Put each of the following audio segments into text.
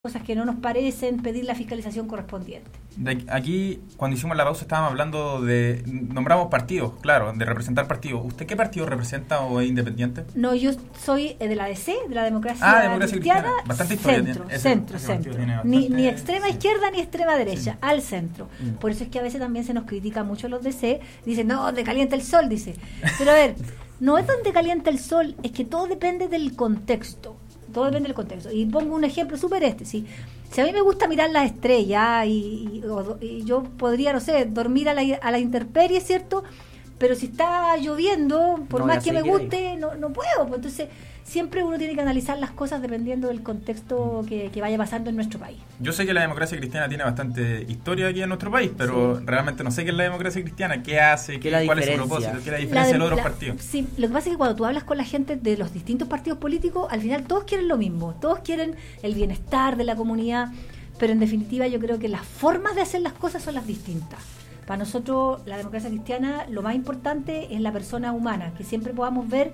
cosas que no nos parecen, pedir la fiscalización correspondiente. Aquí, cuando hicimos la pausa, estábamos hablando nombramos partidos, claro, de representar partidos. ¿Usted qué partido representa o es independiente? No, yo soy de la DC, de la Democracia Cristiana. Bastante historia. Centro. Ni extrema izquierda ni extrema derecha, sí. Al centro. Por eso es que a veces también se nos critica mucho los DC, dicen, no, donde calienta el sol, dice. Pero a ver, no es donde calienta el sol, es que todo depende del contexto. Todo depende del contexto. Y pongo un ejemplo súper ¿sí? Si a mí me gusta mirar las estrellas y yo podría, no sé, dormir a la intemperie, ¿cierto? Pero si está lloviendo, por más que me guste, no puedo. Pues entonces, siempre uno tiene que analizar las cosas dependiendo del contexto que vaya pasando en nuestro país. Yo sé que la democracia cristiana tiene bastante historia aquí en nuestro país, pero sí, realmente no sé qué es la democracia cristiana, qué hace, cuál es su propósito, qué es la diferencia de los otros partidos. Sí, lo que pasa es que cuando tú hablas con la gente de los distintos partidos políticos, al final todos quieren lo mismo, todos quieren el bienestar de la comunidad, pero en definitiva yo creo que las formas de hacer las cosas son las distintas. Para nosotros, la democracia cristiana, lo más importante es la persona humana, que siempre podamos ver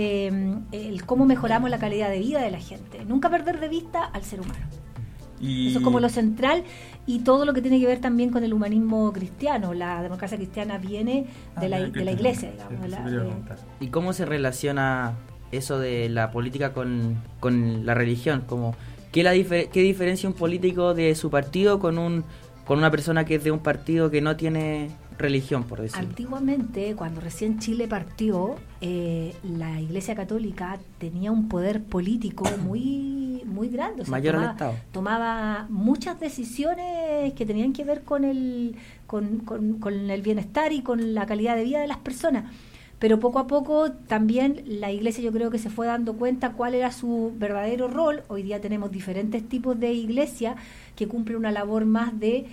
el cómo mejoramos la calidad de vida de la gente. Nunca perder de vista al ser humano. Eso es como lo central, y todo lo que tiene que ver también con el humanismo cristiano. La democracia cristiana viene de la iglesia, digamos. ¿Y cómo se relaciona eso de la política con la religión? Como, ¿qué diferencia un político de su partido con una persona que es de un partido que no tiene religión, por decirlo? Antiguamente, cuando recién Chile partió, la Iglesia Católica tenía un poder político muy grande. O sea, mayor al Estado. Tomaba muchas decisiones que tenían que ver con el bienestar y con la calidad de vida de las personas. Pero poco a poco también la Iglesia, yo creo que se fue dando cuenta cuál era su verdadero rol. Hoy día tenemos diferentes tipos de iglesia que cumplen una labor más de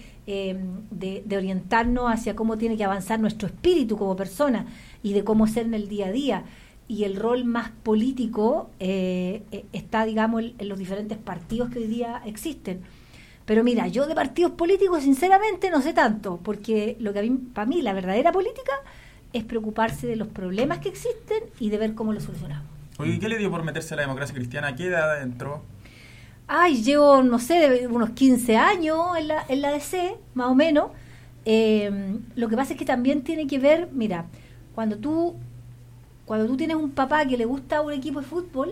orientarnos hacia cómo tiene que avanzar nuestro espíritu como persona y de cómo ser en el día a día. Y el rol más político está, digamos, en los diferentes partidos que hoy día existen. Pero mira, yo de partidos políticos sinceramente no sé tanto, porque para mí la verdadera política es preocuparse de los problemas que existen y de ver cómo los solucionamos. Oye, ¿qué le dio por meterse a la democracia cristiana? ¿A qué edad entró? Llevo, no sé, unos 15 años en la DC, más o menos. Lo que pasa es que también tiene que ver, mira, cuando tú tienes un papá que le gusta un equipo de fútbol,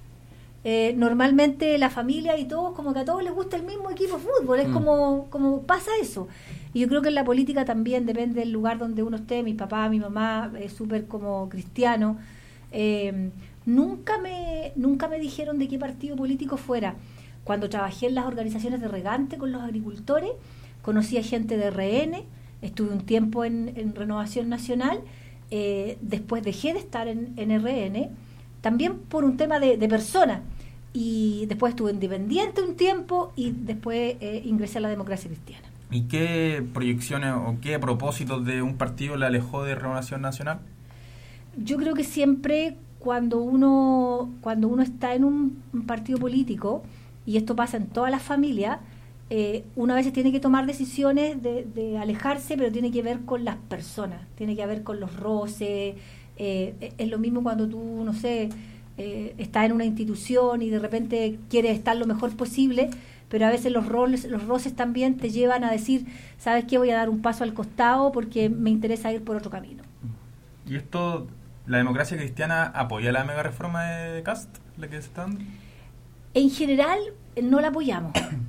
normalmente la familia y todos, como que a todos les gusta el mismo equipo de fútbol, es como pasa eso. Y yo creo que en la política también depende del lugar donde uno esté. Mi papá, mi mamá, es súper como cristiano. Nunca me dijeron de qué partido político fuera. Cuando trabajé en las organizaciones de regante con los agricultores, conocí a gente de RN, estuve un tiempo en Renovación Nacional, después dejé de estar en RN, también por un tema de persona, y después estuve independiente un tiempo y después ingresé a la democracia cristiana. ¿Y qué proyecciones o qué propósitos de un partido le alejó de Renovación Nacional? Yo creo que siempre cuando uno está en un partido político, y esto pasa en todas las familias, uno a veces tiene que tomar decisiones de alejarse, pero tiene que ver con las personas, tiene que ver con los roces. Es lo mismo cuando tú, no sé, estás en una institución y de repente quieres estar lo mejor posible, pero a veces los roces también te llevan a decir, ¿sabes qué? Voy a dar un paso al costado porque me interesa ir por otro camino. ¿Y esto, la democracia cristiana apoya la mega reforma de Kast, la que se está dando? En general no la apoyamos.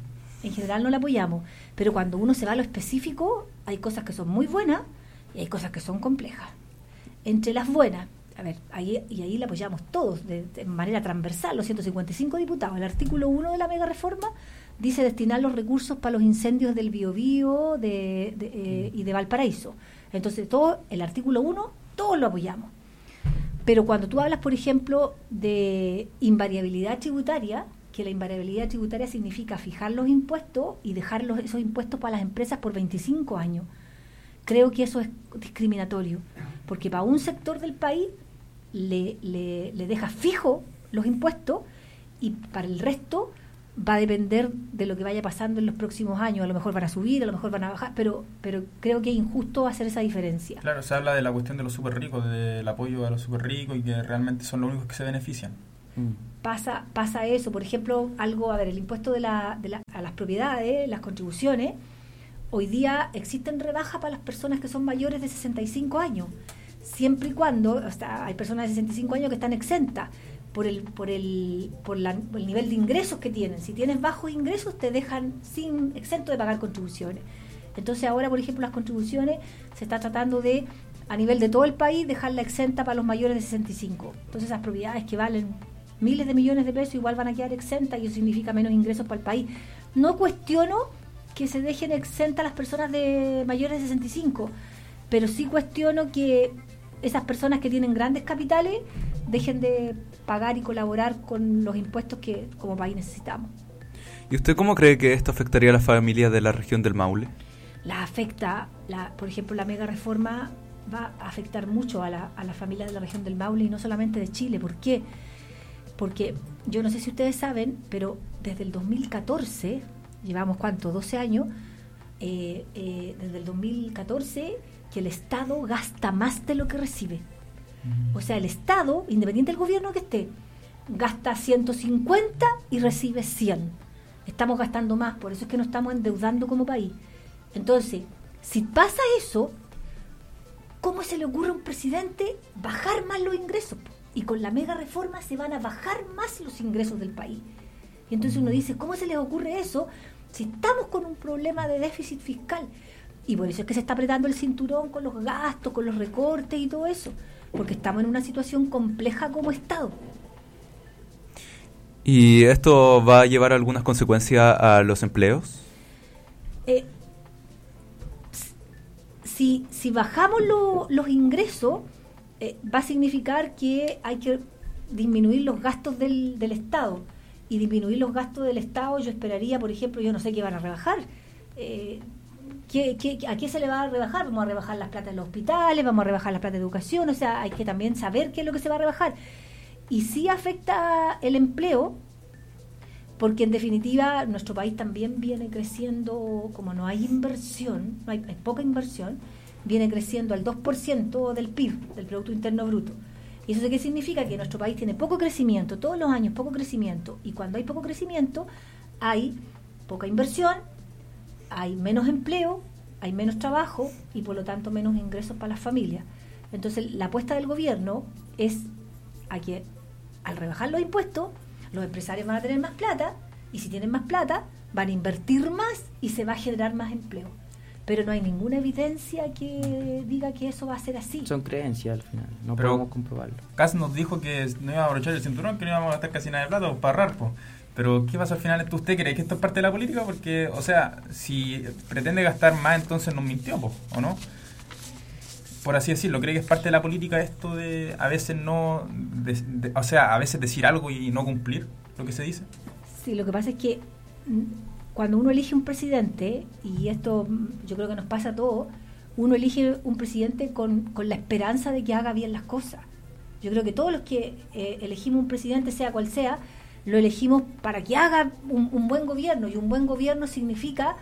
Pero cuando uno se va a lo específico, hay cosas que son muy buenas y hay cosas que son complejas. Entre las buenas, ahí la apoyamos todos de manera transversal, los 155 diputados. El artículo 1 de la mega reforma dice destinar los recursos para los incendios del Biobío y de Valparaíso. Entonces, el artículo 1, todos lo apoyamos. Pero cuando tú hablas, por ejemplo, de invariabilidad tributaria, que la invariabilidad tributaria significa fijar los impuestos y dejar esos impuestos para las empresas por 25 años, creo que eso es discriminatorio, porque para un sector del país le deja fijo los impuestos y para el resto va a depender de lo que vaya pasando en los próximos años. A lo mejor van a subir, a lo mejor van a bajar, pero creo que es injusto hacer esa diferencia. Claro, se habla de la cuestión de los súper ricos, del apoyo a los súper ricos y que realmente son los únicos que se benefician. pasa eso. Por ejemplo, el impuesto a las propiedades, las contribuciones, hoy día existen rebajas para las personas que son mayores de 65 años, siempre y cuando, hay personas de 65 años que están exentas por el nivel de ingresos que tienen. Si tienes bajos ingresos, te dejan exento de pagar contribuciones. Entonces ahora, por ejemplo, las contribuciones se está tratando de, a nivel de todo el país, dejarla exenta para los mayores de 65. Entonces esas propiedades que valen miles de millones de pesos igual van a quedar exentas y eso significa menos ingresos para el país. No cuestiono que se dejen exentas las personas de mayores de 65, pero sí cuestiono que esas personas que tienen grandes capitales dejen de pagar y colaborar con los impuestos que como país necesitamos. ¿Y usted cómo cree que esto afectaría a las familias de la región del Maule? La afecta, por ejemplo, la mega reforma va a afectar mucho a las familias de la región del Maule y no solamente de Chile. ¿Por qué? Porque yo no sé si ustedes saben, pero desde el 2014, llevamos ¿cuánto? 12 años, desde el 2014 que el Estado gasta más de lo que recibe. O sea, el Estado, independiente del gobierno que esté, gasta 150 y recibe 100. Estamos gastando más, por eso es que nos estamos endeudando como país. Entonces, si pasa eso, ¿cómo se le ocurre a un presidente bajar más los ingresos? Y con la mega reforma se van a bajar más los ingresos del país. Y entonces uno dice, ¿cómo se les ocurre eso si estamos con un problema de déficit fiscal? Y por eso es que se está apretando el cinturón con los gastos, con los recortes y todo eso, porque estamos en una situación compleja como Estado. ¿Y esto va a llevar algunas consecuencias a los empleos? Si bajamos los ingresos, va a significar que hay que disminuir los gastos del Estado. Y disminuir los gastos del Estado, yo esperaría, por ejemplo, yo no sé qué van a rebajar. ¿A qué se le va a rebajar? Vamos a rebajar las platas de los hospitales, vamos a rebajar las platas de educación, o sea, hay que también saber qué es lo que se va a rebajar. Y sí afecta el empleo, porque en definitiva nuestro país también viene creciendo, como no hay inversión, hay poca inversión, viene creciendo al 2% del PIB, del Producto Interno Bruto. ¿Y eso qué significa? Que nuestro país tiene poco crecimiento, todos los años poco crecimiento, y cuando hay poco crecimiento hay poca inversión, hay menos empleo, hay menos trabajo y por lo tanto menos ingresos para las familias. Entonces la apuesta del gobierno es a que al rebajar los impuestos, los empresarios van a tener más plata y si tienen más plata van a invertir más y se va a generar más empleo. Pero no hay ninguna evidencia que diga que eso va a ser así. Son creencias al final, no podemos comprobarlo. Kass nos dijo que no íbamos a abrochar el cinturón, que no íbamos a gastar casi nada de plata para ahorrar, pues. Pero ¿qué pasa al final? ¿Usted cree que esto es parte de la política? Porque, o sea, si pretende gastar más, entonces nos mintió, ¿o no? Por así decirlo, ¿cree que es parte de la política esto de a veces no, o sea, a veces decir algo y no cumplir lo que se dice? Sí, lo que pasa es que cuando uno elige un presidente, y esto yo creo que nos pasa a todos, uno elige un presidente con la esperanza de que haga bien las cosas. Yo creo que todos los que elegimos un presidente, sea cual sea, lo elegimos para que haga un buen gobierno, y un buen gobierno significa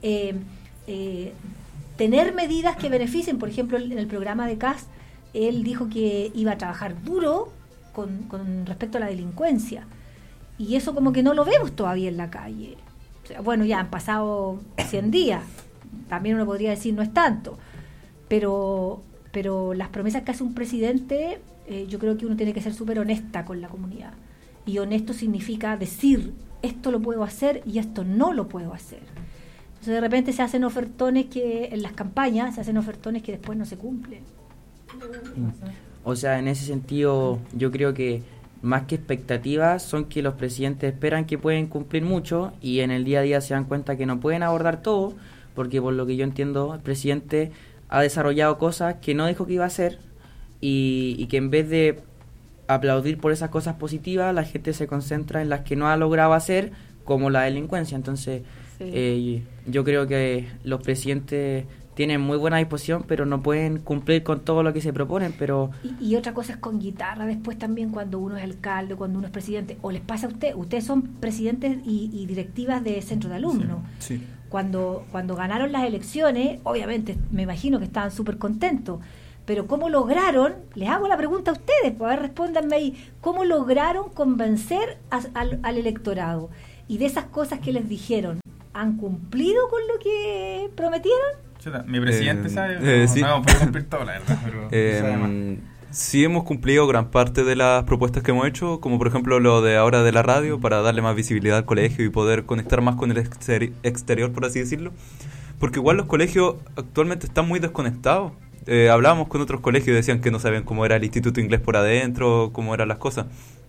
tener medidas que beneficien. Por ejemplo, en el programa de Kass, él dijo que iba a trabajar duro con respecto a la delincuencia, y eso como que no lo vemos todavía en la calle. O sea, bueno, ya han pasado 100 días, también uno podría decir no es tanto, pero las promesas que hace un presidente, yo creo que uno tiene que ser súper honesta con la comunidad. Y honesto significa decir, esto lo puedo hacer y esto no lo puedo hacer. Entonces de repente se hacen ofertones que en las campañas, se hacen ofertones que después no se cumplen. O sea, en ese sentido, yo creo que más que expectativas son que los presidentes esperan que pueden cumplir mucho y en el día a día se dan cuenta que no pueden abordar todo, porque por lo que yo entiendo, el presidente ha desarrollado cosas que no dijo que iba a hacer y que en vez de aplaudir por esas cosas positivas, la gente se concentra en las que no ha logrado hacer, como la delincuencia. Entonces, sí. Yo creo que los presidentes tienen muy buena disposición, pero no pueden cumplir con todo lo que se proponen. Pero y otra cosa es con guitarra después también, cuando uno es alcalde, cuando uno es presidente, o les pasa a ustedes son presidentes y directivas de centro de alumnos. Sí, sí. Cuando ganaron las elecciones, obviamente me imagino que estaban súper contentos, Pero ¿cómo lograron? Les hago la pregunta a ustedes, pues a ver, respóndanme ahí. ¿Cómo lograron convencer al electorado? Y de esas cosas que les dijeron, ¿han cumplido con lo que prometieron? Chuta, mi presidente sabe, sí. No puede cumplir todo, la verdad, pero sí hemos cumplido gran parte de las propuestas que hemos hecho, como por ejemplo lo de ahora de la radio, para darle más visibilidad al colegio y poder conectar más con el exterior, por así decirlo, porque igual los colegios actualmente están muy desconectados. Hablábamos con otros colegios y decían que no sabían cómo era el instituto inglés por adentro, cómo eran las cosas,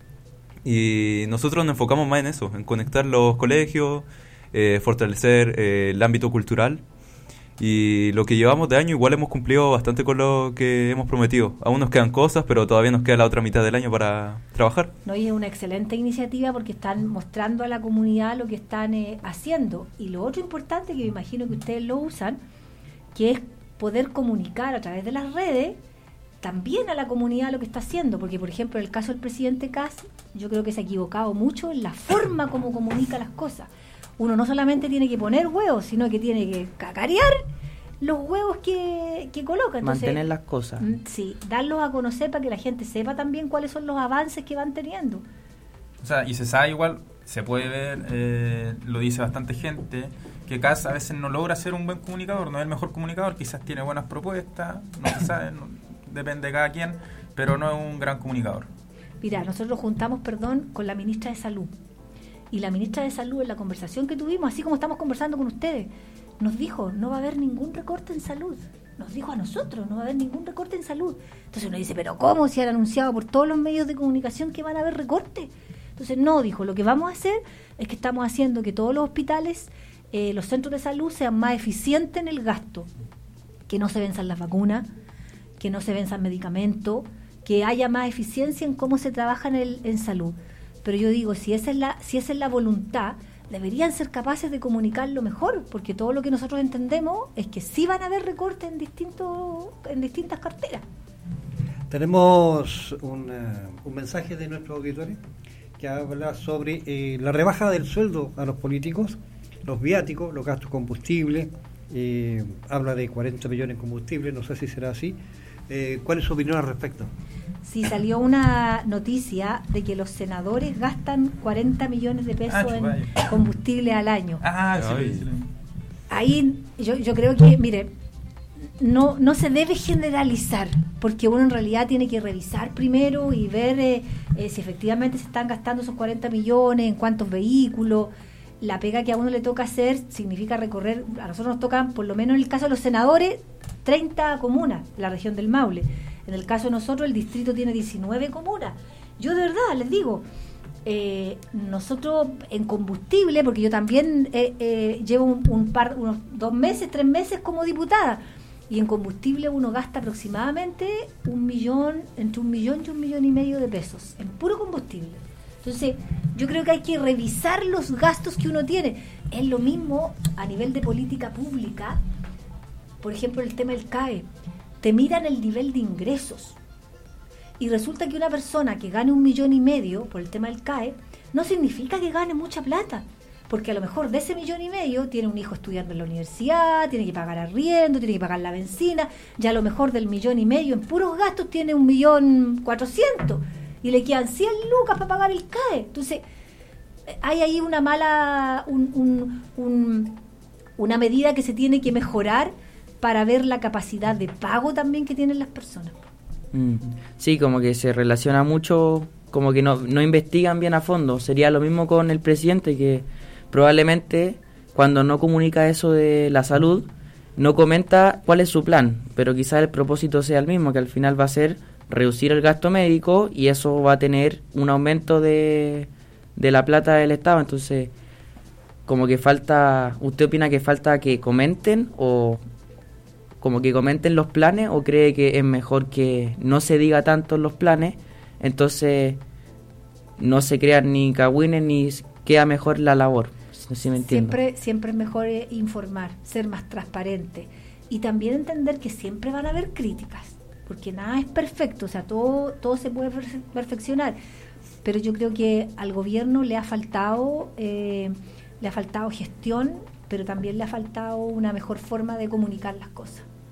y nosotros nos enfocamos más en eso, en conectar los colegios, fortalecer el ámbito cultural. Y lo que llevamos de año igual hemos cumplido bastante con lo que hemos prometido. Aún nos quedan cosas, pero todavía nos queda la otra mitad del año para trabajar. No, y es una excelente iniciativa porque están mostrando a la comunidad lo que están haciendo. Y lo otro importante, que me imagino que ustedes lo usan, que es poder comunicar a través de las redes también a la comunidad lo que está haciendo. Porque, por ejemplo, en el caso del presidente Kast, yo creo que se ha equivocado mucho en la forma como comunica las cosas. Uno no solamente tiene que poner huevos, sino que tiene que cacarear los huevos que coloca. Entonces, mantener las cosas. Sí, darlos a conocer para que la gente sepa también cuáles son los avances que van teniendo. O sea, y se sabe igual, se puede ver, lo dice bastante gente, que Kast a veces no logra ser un buen comunicador, no es el mejor comunicador, quizás tiene buenas propuestas, no se sabe, depende de cada quien, pero no es un gran comunicador. Mira, nosotros juntamos, con la ministra de Salud. Y la ministra de Salud, en la conversación que tuvimos, así como estamos conversando con ustedes, nos dijo, no va a haber ningún recorte en salud. Nos dijo a nosotros, no va a haber ningún recorte en salud. Entonces uno dice, ¿pero cómo? Si han anunciado por todos los medios de comunicación que van a haber recorte. Entonces no, dijo, lo que vamos a hacer es que estamos haciendo que todos los hospitales, los centros de salud sean más eficientes en el gasto. Que no se venzan las vacunas, que no se venzan medicamentos, que haya más eficiencia en cómo se trabaja en salud. Pero yo digo, si esa es la voluntad, deberían ser capaces de comunicarlo mejor, porque todo lo que nosotros entendemos es que sí van a haber recortes en distintas carteras. Tenemos un mensaje de nuestros auditores que habla sobre la rebaja del sueldo a los políticos, los viáticos, los gastos combustibles, habla de 40 millones en combustible, no sé si será así. ¿Cuál es su opinión al respecto? Sí, salió una noticia de que los senadores gastan 40 millones de pesos en combustible al año. Sí. Ahí yo creo que, mire, no se debe generalizar, porque uno en realidad tiene que revisar primero y ver si efectivamente se están gastando esos 40 millones, en cuántos vehículos. La pega que a uno le toca hacer significa recorrer, a nosotros nos tocan, por lo menos en el caso de los senadores, 30 comunas, la región del Maule. En el caso de nosotros, el distrito tiene 19 comunas. Yo de verdad les digo, nosotros en combustible, porque yo también llevo unos 2 meses, 3 meses como diputada, y en combustible uno gasta aproximadamente entre 1 millón y 1,5 millones de pesos en puro combustible. Entonces, yo creo que hay que revisar los gastos que uno tiene. Es lo mismo a nivel de política pública, por ejemplo, el tema del CAE. Te miran el nivel de ingresos. Y resulta que una persona que gane 1,5 millones por el tema del CAE, no significa que gane mucha plata. Porque a lo mejor de ese 1,5 millones tiene un hijo estudiando en la universidad, tiene que pagar arriendo, tiene que pagar la benzina, ya a lo mejor del 1,5 millones en puros gastos tiene 1.400.000 y le quedan 100 lucas para pagar el CAE. Entonces, hay ahí una mala, una medida que se tiene que mejorar para ver la capacidad de pago también que tienen las personas. Sí, como que se relaciona mucho, como que no investigan bien a fondo. Sería lo mismo con el presidente, que probablemente cuando no comunica eso de la salud, no comenta cuál es su plan, pero quizás el propósito sea el mismo, que al final va a ser reducir el gasto médico y eso va a tener un aumento de la plata del Estado. Entonces, como que falta, ¿usted opina que falta que comenten o como que comenten los planes, o cree que es mejor que no se diga tanto los planes, entonces no se crean ni cagüines ni queda mejor la labor? No sé si me entiendo. Siempre es mejor informar, ser más transparente y también entender que siempre van a haber críticas, porque nada es perfecto, o sea, todo se puede perfeccionar, pero yo creo que al gobierno le ha faltado gestión, pero también le ha faltado una mejor forma de comunicar las cosas.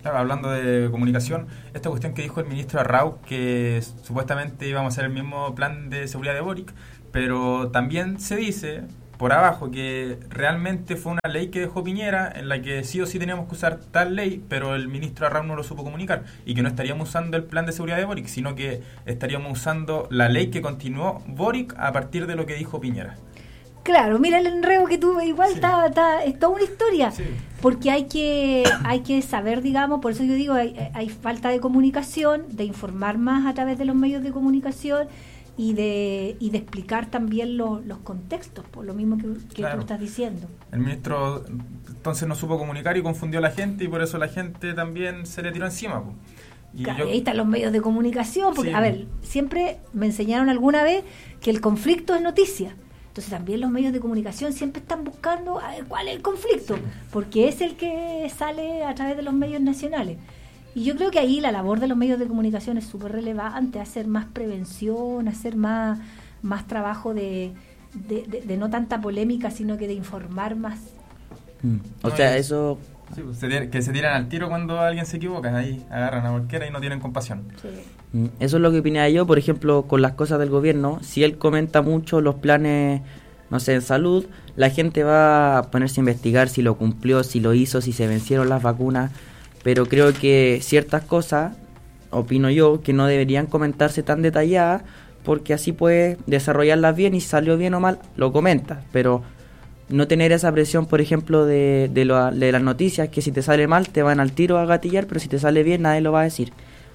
Claro, hablando de comunicación, esta cuestión que dijo el ministro Arrau, que supuestamente íbamos a hacer el mismo plan de seguridad de Boric, pero también se dice por abajo que realmente fue una ley que dejó Piñera, en la que sí o sí teníamos que usar tal ley, pero el ministro Arrau no lo supo comunicar, y que no estaríamos usando el plan de seguridad de Boric, sino que estaríamos usando la ley que continuó Boric a partir de lo que dijo Piñera. Claro, mira el enredo que tuve, igual Sí. es toda una historia, Sí. porque hay que saber, digamos, por eso yo digo, hay falta de comunicación, de informar más a través de los medios de comunicación y de explicar también los contextos, por lo mismo que Claro. tú estás diciendo. El ministro entonces no supo comunicar y confundió a la gente, y por eso la gente también se le tiró encima, po. Y Claro, yo- ahí están los medios de comunicación, porque, Sí. a ver, siempre me enseñaron alguna vez que el conflicto es noticia. Entonces también los medios de comunicación siempre están buscando a ver cuál es el conflicto, porque es el que sale a través de los medios nacionales. Y yo creo que ahí la labor de los medios de comunicación es súper relevante, hacer más prevención, hacer más trabajo de no tanta polémica, sino que de informar más. O No, sea, es- eso... Sí, pues, que se tiran al tiro cuando alguien se equivoca, ahí agarran a cualquiera y no tienen compasión. Sí. Eso es lo que opinaba yo, por ejemplo, con las cosas del gobierno. Si él comenta mucho los planes, no sé, en salud, la gente va a ponerse a investigar si lo cumplió, si lo hizo, si se vencieron las vacunas. Pero creo que ciertas cosas, opino yo, que no deberían comentarse tan detalladas, porque así puedes desarrollarlas bien y si salió bien o mal, lo comentas. Pero no tener esa presión, por ejemplo, de las noticias, que si te sale mal te van al tiro a gatillar, pero si te sale bien nadie lo va a decir.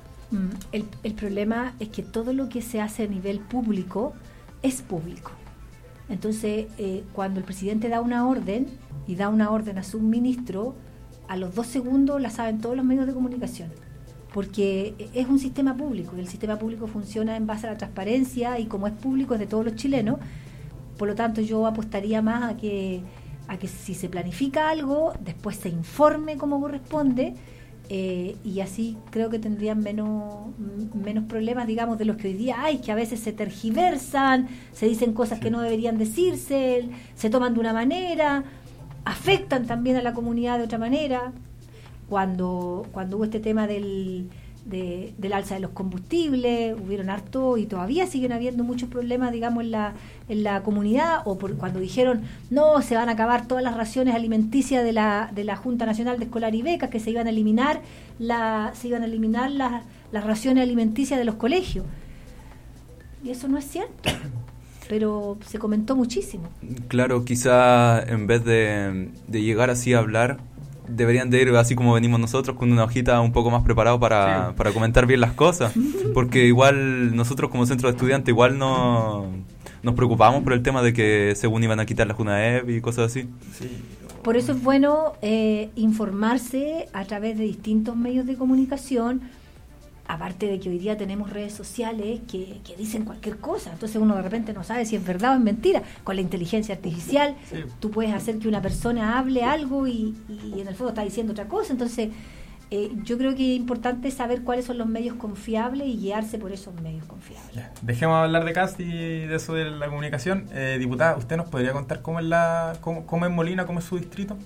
El problema es que todo lo que se hace a nivel público es público. Entonces, cuando el presidente da una orden y da una orden a su ministro, a los 2 segundos la saben todos los medios de comunicación, porque es un sistema público y el sistema público funciona en base a la transparencia, y como es público es de todos los chilenos. Por lo tanto, yo apostaría más a que si se planifica algo, después se informe como corresponde, y así creo que tendrían menos problemas, digamos, de los que hoy día hay, que a veces se tergiversan, se dicen cosas que no deberían decirse, se toman de una manera, afectan también a la comunidad de otra manera. Cuando hubo este tema del alza de los combustibles, hubieron harto y todavía siguen habiendo muchos problemas, digamos, en la comunidad, o cuando dijeron no, se van a acabar todas las raciones alimenticias de la Junta Nacional de Escolar y Becas, que se iban a eliminar las raciones alimenticias de los colegios, y eso no es cierto, pero se comentó muchísimo. Claro, quizá en vez de llegar así a hablar, deberían de ir así como venimos nosotros, con una hojita un poco más preparado para comentar bien las cosas, porque igual nosotros como centro de estudiantes igual nos preocupamos por el tema de que según iban a quitar la JUNAEP y cosas así. Sí. Por eso es bueno informarse a través de distintos medios de comunicación, aparte de que hoy día tenemos redes sociales que dicen cualquier cosa, entonces uno de repente no sabe si es verdad o es mentira. Con la inteligencia artificial Sí. tú puedes hacer que una persona hable algo y en el fondo está diciendo otra cosa. Entonces yo creo que es importante saber cuáles son los medios confiables y guiarse por esos medios confiables. Ya, dejemos de hablar de CAST y de eso de la comunicación. Diputada, ¿usted nos podría contar cómo es Molina, cómo es su distrito?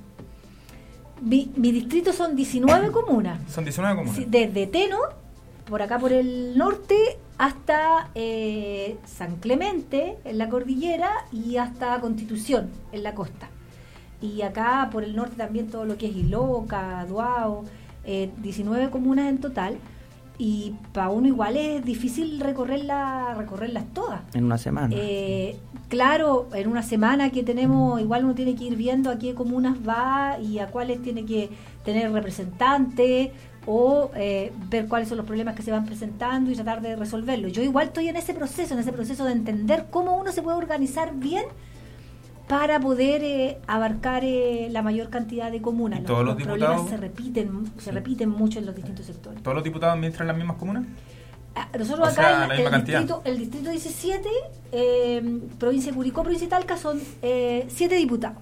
Mi distrito son 19 comunas. Son 19 comunas. Sí, desde Teno, por acá por el norte, hasta San Clemente, en la cordillera, y hasta Constitución, en la costa. Y acá por el norte también todo lo que es Iloca, Duao, 19 comunas en total. Y para uno igual es difícil recorrerlas todas. En una semana. Claro, en una semana que tenemos, igual uno tiene que ir viendo a qué comunas va y a cuáles tiene que tener representantes, o ver cuáles son los problemas que se van presentando y tratar de resolverlos. Yo igual estoy en ese proceso de entender cómo uno se puede organizar bien para poder abarcar la mayor cantidad de comunas. ¿Y todos los problemas diputados? se repiten mucho en los distintos sectores. ¿Todos los diputados administran las mismas comunas? Nosotros O acá sea, la misma cantidad. el distrito 17, provincia de Curicó, provincia de Talca, son 7 diputados.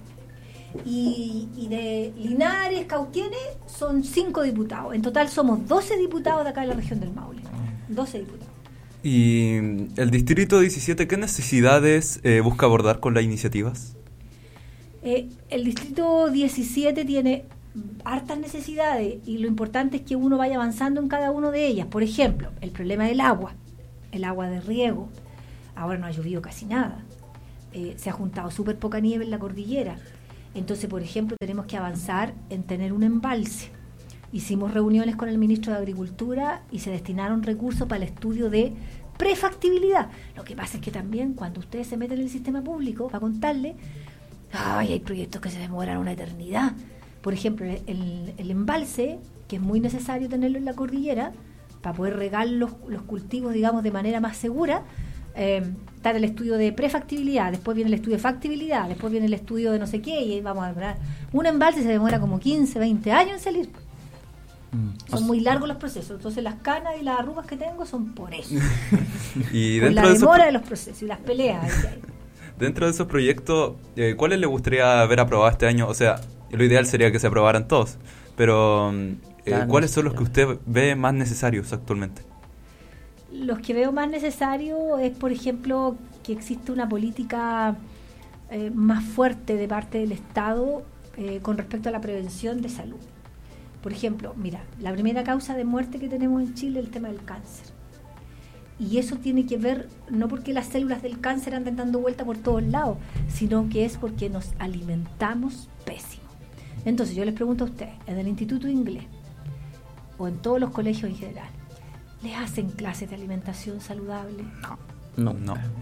Y de Linares, Cauquienes, son 5 diputados. En total somos 12 diputados de acá de la región del Maule. 12 diputados. Y el distrito 17, ¿qué necesidades busca abordar con las iniciativas? El distrito 17 tiene hartas necesidades y lo importante es que uno vaya avanzando en cada una de ellas. Por ejemplo, el problema del agua, el agua de riego. Ahora no ha llovido casi nada. Se ha juntado súper poca nieve en la cordillera. Entonces, por ejemplo, tenemos que avanzar en tener un embalse. Hicimos reuniones con el ministro de Agricultura y se destinaron recursos para el estudio de prefactibilidad. Lo que pasa es que también cuando ustedes se meten en el sistema público, para contarle, hay proyectos que se demoran una eternidad. Por ejemplo, el embalse, que es muy necesario tenerlo en la cordillera, para poder regar los cultivos, digamos, de manera más segura, está el estudio de prefactibilidad, después viene el estudio de factibilidad, después viene el estudio de no sé qué, y ahí vamos a demorar. Un embalse se demora como 15, 20 años en salir. Son muy largos los procesos, entonces las canas y las arrugas que tengo son por eso. Y por dentro la de demora de los procesos y las peleas. Dentro de esos proyectos, ¿cuáles le gustaría ver aprobados este año? O sea, lo ideal sería que se aprobaran todos, pero ¿cuáles son los que usted ve más necesarios actualmente? Los que veo más necesarios es, por ejemplo, que existe una política más fuerte de parte del Estado con respecto a la prevención de salud. Por ejemplo, mira, la primera causa de muerte que tenemos en Chile es el tema del cáncer. Y eso tiene que ver, no porque las células del cáncer anden dando vuelta por todos lados, sino que es porque nos alimentamos pésimo. Entonces yo les pregunto a ustedes, en el Instituto de Inglés o en todos los colegios en general, ¿les hacen clases de alimentación saludable? No.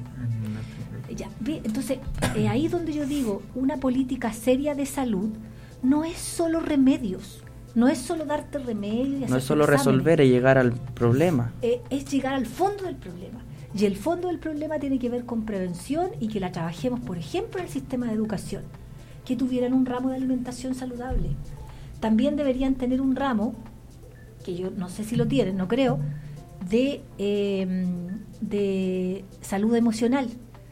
Ya, entonces, ahí donde yo digo, una política seria de salud no es solo remedios, no es solo darte remedio y hacer no es solo resolver y llegar al problema. Es llegar al fondo del problema. Y el fondo del problema tiene que ver con prevención y que la trabajemos, por ejemplo, en el sistema de educación, que tuvieran un ramo de alimentación saludable. También deberían tener un ramo, que yo no sé si lo tienen, no creo, de salud emocional.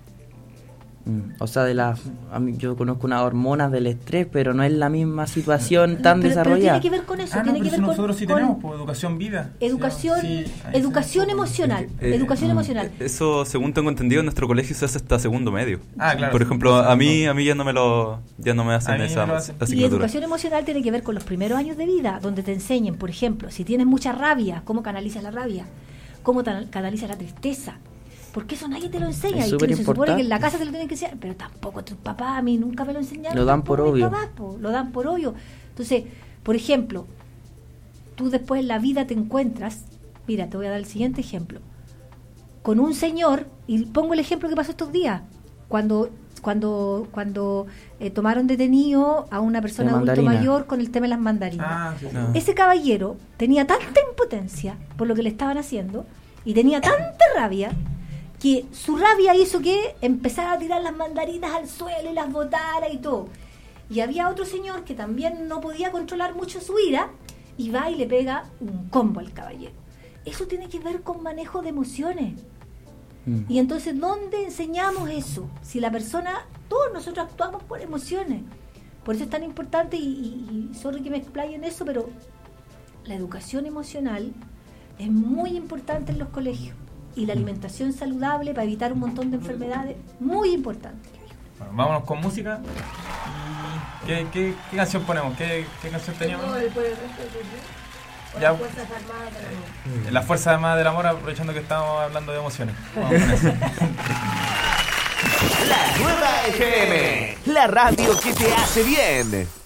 O sea, yo conozco unas hormonas del estrés, pero no es la misma situación tan desarrollada. Pero tiene que ver con eso. Tiene que ver nosotros con, sí tenemos, pues, educación vida. Educación emocional. Educación emocional. Eso, según tengo entendido, en nuestro colegio se hace hasta segundo medio. Claro. Por ejemplo, a mí ya no me hacen esa asignatura. Y educación emocional tiene que ver con los primeros años de vida, donde te enseñen, por ejemplo, si tienes mucha rabia, cómo canalizas la rabia, cómo canalizas la tristeza. Porque eso nadie te lo enseña. Es y se supone que en la importante. casa te lo tienen que enseñar, pero tampoco tus papás a mí nunca me lo enseñaron. Lo dan por obvio. Lo dan por obvio. Entonces, por ejemplo, tú después en la vida te encuentras, mira, te voy a dar el siguiente ejemplo, con un señor, y pongo el ejemplo que pasó estos días, cuando tomaron detenido a una persona adulto mayor con el tema de las mandarinas. Sí. Ese caballero tenía tanta impotencia por lo que le estaban haciendo y tenía tanta rabia que su rabia hizo que empezara a tirar las mandarinas al suelo y las botara y todo. Y había otro señor que también no podía controlar mucho su ira y va y le pega un combo al caballero. Eso tiene que ver con manejo de emociones. Y entonces, ¿dónde enseñamos eso? Si la persona, todos nosotros actuamos por emociones. Por eso es tan importante, y sorry que me explaye en eso, pero la educación emocional es muy importante en los colegios. Y la alimentación saludable para evitar un montón de enfermedades, muy importante. Bueno, vámonos con música. ¿Qué canción ponemos? ¿Qué canción teníamos? Las Fuerzas Armadas del Amor, aprovechando que estamos hablando de emociones. Vamos con eso. La Nueva FM, la radio que te hace bien.